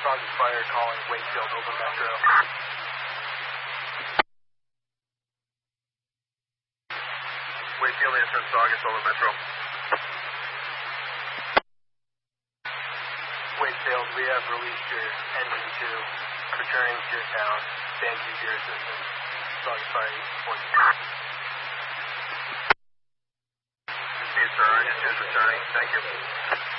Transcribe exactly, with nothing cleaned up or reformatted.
Saugus Fire calling Wakefield over Metro. Wakefield answering Saugus over Metro. Wakefield, we have released your engine two, returning to your town. Thank you for your assistance. Saugus Fire eight forty-two. Received, sir. Engine two is returning. Thank you.